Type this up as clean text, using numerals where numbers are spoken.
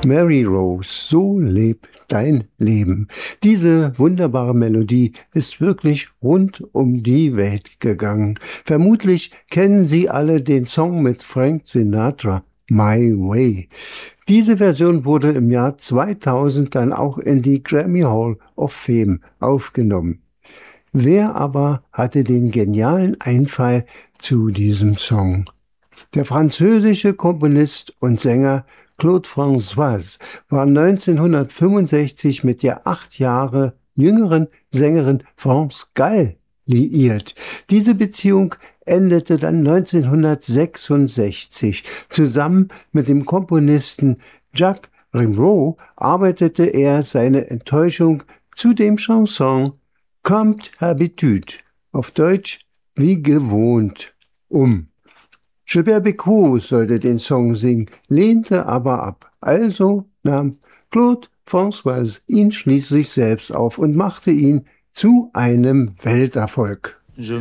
Mary Rose, so leb dein Leben. Diese wunderbare Melodie ist wirklich rund um die Welt gegangen. Vermutlich kennen Sie alle den Song mit Frank Sinatra, My Way. Diese Version wurde im Jahr 2000 dann auch in die Grammy Hall of Fame aufgenommen. Wer aber hatte den genialen Einfall zu diesem Song? Der französische Komponist und Sänger Claude François war 1965 mit der 8 Jahre jüngeren Sängerin France Gall liiert. Diese Beziehung endete dann 1966. Zusammen mit dem Komponisten Jacques Rimbaud arbeitete er seine Enttäuschung zu dem Chanson Comme d'habitude, auf Deutsch wie gewohnt, um. Gilbert Bécaud sollte den Song singen, lehnte aber ab. Also nahm Claude François ihn schließlich selbst auf und machte ihn zu einem Welterfolg.